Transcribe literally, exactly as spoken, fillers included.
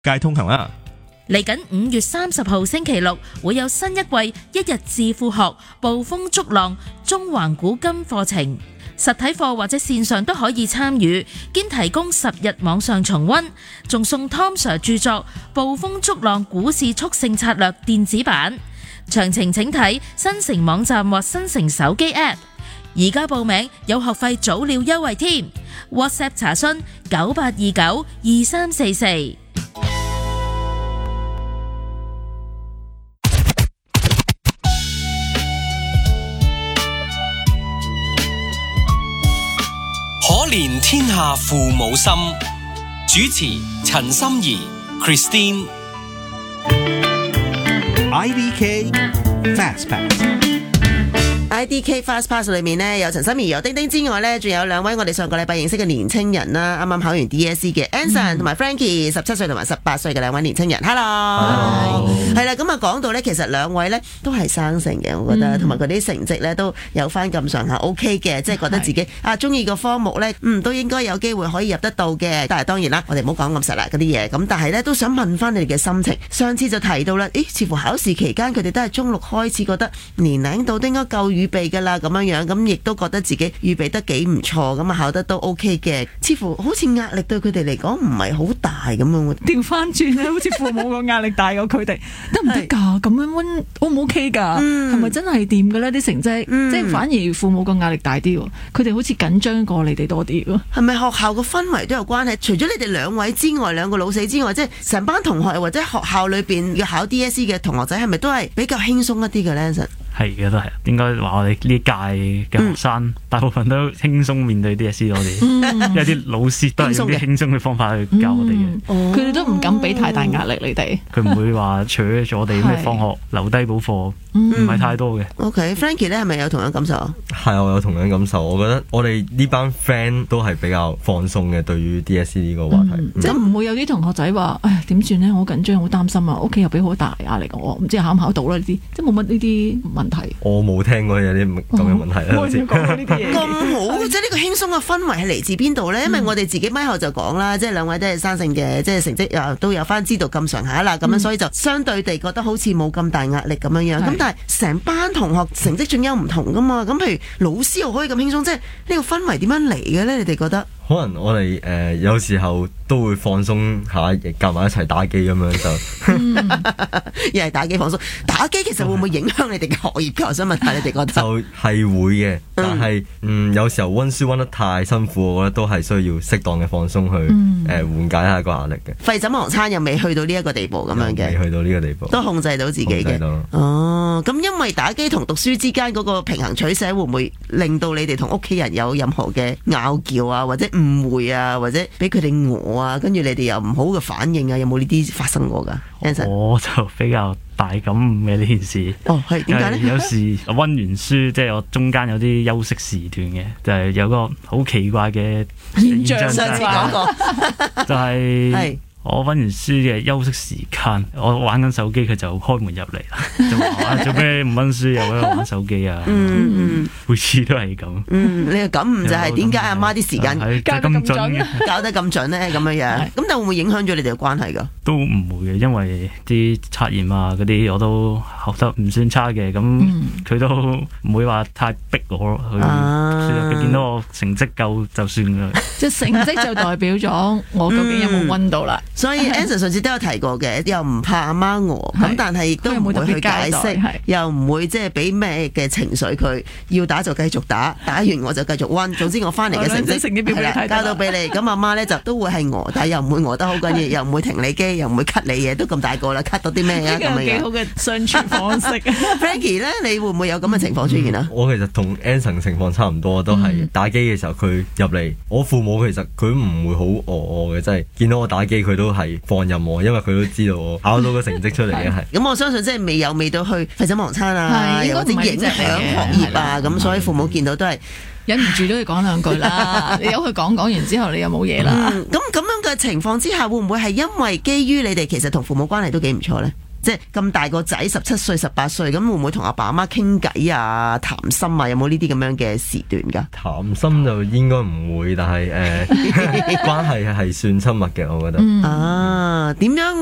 街通行啦。 嚟緊五月三十號星期六會有新一季一日致富學捕風捉浪中環古今課程，實體課或者線上都可以參與，兼提供十日網上重溫，仲送 Tom Sir 著作《捕風捉浪股市速勝策略》電子版。詳情請睇新城網站或新城手機 App。而家報名有學費早鳥優惠添 ，WhatsApp 查詢九八二九二三四四。 可憐天下父母心，主持陳心怡 Christine。 I D K Fast Pass。I D K Fast Pass 裏面呢，有陳心怡、有丁丁之外呢，仲有兩位我哋上個禮拜認識嘅年青人啦，啱啱考完 D S E 嘅 Anson 同埋 Frankie，十七歲同埋十八歲嘅兩位年青人。Hello，係啦，咁啊講到呢，其實兩位呢都係生性嘅，我覺得，同埋佢啲成績呢都有翻咁上下 OK 嘅，即係覺得自己啊中意個科目呢，嗯都應該有機會可以入得到嘅。但係當然啦，我哋唔好講咁實啦嗰啲嘢，咁但係呢，都想問翻你哋嘅心情。上次就提到啦，咦，似乎考試期間佢哋都係中六開始覺得年齡到都應該夠預備㗎啦，咁樣樣，咁亦都覺得自己預備得幾唔錯，咁啊考得都 OK 嘅，似乎好似壓力對佢哋嚟講唔係好大咁樣。 調翻轉咧，好似父母個壓力大過佢哋，得唔得㗎？咁樣溫 O 唔 OK 㗎？係咪、嗯、真係掂嘅咧？啲成績，嗯、即係反而父母個壓力大啲喎，佢哋好似緊張過你哋多啲喎。係咪學校個氛圍都有關係？除咗你哋兩位之外，兩個老死之外，即係成班同學或者學校裏邊要考 D S E 嘅同學仔，係咪都係比較輕鬆一啲嘅咧？ 係嘅，都係應該話我哋呢一屆嘅學生，嗯、大部分都輕鬆面對 D S E 我哋，嗯、因為啲老師都係用啲輕鬆嘅方法去教我哋嘅。 佢哋、嗯哦、都唔敢俾太大壓力你哋。佢唔會話除咗我哋咩放學留低補課，唔係、嗯、太多嘅。 OK，Frankie 咧係咪有同樣感受？ 係，我有同樣感受。我覺得我哋呢班 friend 都係比較放鬆嘅，對於 D S E 呢個話題。 嗯嗯、即係唔會有啲同學仔話，唉點算呢？我好緊張，好擔心啊！屋企又俾好大壓力我，唔知考唔考到啦呢啲，即係冇乜呢啲問題。 我冇聽過有啲咁嘅問題啦。 我先講呢啲嘢。 咁好，即係呢個輕鬆嘅氛圍係嚟自邊度呢？因為我哋自己咪後就講啦，即係兩位都係生性嘅，即係成績又都有翻知道咁上下啦，咁樣、嗯、所以就相對地覺得好似冇咁大壓力咁樣樣。咁是但係成班同學成績仲有唔同噶嘛？咁譬如老師又可以咁輕鬆，即係呢個氛圍點樣嚟嘅呢？你哋覺得？ 可能我哋誒、呃、有時候都會放鬆下，夾埋一齊打機咁樣就， 又係打機放鬆。打機其實會唔會影響你哋嘅學業㗎？我想問下你哋覺得？ 就係會嘅，但係嗯有時候溫書溫得太辛苦，我覺得都係需要適當嘅放鬆去誒緩、嗯呃、解下個壓力嘅。 廢寢忘餐又未去到呢一個地步咁樣嘅， 未去到呢個地步， 都控制到自己嘅。哦，咁因為打機同讀書之間嗰個平衡取捨，會唔會令到你哋同屋企人有任何嘅拗撬啊，或者誤會啊，或者俾佢哋餓啊，跟住你哋有唔好嘅反應啊，有冇呢啲發生過噶？ 我就比較大感悟嘅呢件事。 哦，係點解呢？ 有時溫完書，即係我中間有啲休息時段嘅，就係、是、有個好奇怪嘅現象。 上次講過， 就係我溫完書嘅休息時間，我玩緊手機，佢就開門入嚟啦，就話做咩唔溫書又喺度玩手機啊？嗯嗯，每次都係咁。嗯， 你嘅感悟就係點解阿媽啲時間教得咁準， 教得咁準咧？咁樣樣，咁但會唔會影響咗你哋嘅關係噶？ 都唔會嘅，因為啲測驗啊嗰啲我都學得唔算差嘅，咁佢、嗯、都唔會話太逼我去。佢、啊、見到我成績夠就算㗎。 即係成績就代表咗我究竟有冇溫到啦。嗯所以 Anson 上次都有提過嘅，又唔怕阿媽餓，咁但係亦都唔會去解釋，又唔會即係俾咩嘅情緒佢，要打就繼續打，打完我就繼續溫。總之我翻嚟嘅成績係啦，交到俾你。咁阿媽咧就都會係餓，但係又唔會餓得好緊要，又唔會停你機，又唔會 cut 你嘢，都咁大個啦 ，cut 到啲咩啊咁樣。 幾好嘅相處方式。 Frankie 咧，你會唔會有咁嘅情況出現啊？ 我其實同 Anson 情況差唔多，都係打機嘅時候佢入嚟，我父母其實佢唔會好餓我嘅，即係見到我打機佢都係放任我，因為佢都知道我考到個成績出嚟嘅係。 咁我相信即係未有未到去廢寢忘餐啊，又或者影響學業啊，咁所以父母見到都係忍唔住都要講兩句啦。你由佢講講完之後，你又冇嘢啦。 咁咁樣嘅情況之下，會唔會係因為基於你哋其實同父母關係都幾唔錯呢？ 即係咁大個仔，十七歲、十八歲，咁會唔會同阿爸阿媽傾偈啊、談心啊？有冇呢啲咁樣嘅時段㗎？ 談心就應該唔會，但係誒、呃、關係係算親密嘅，我覺得。 啊，點樣？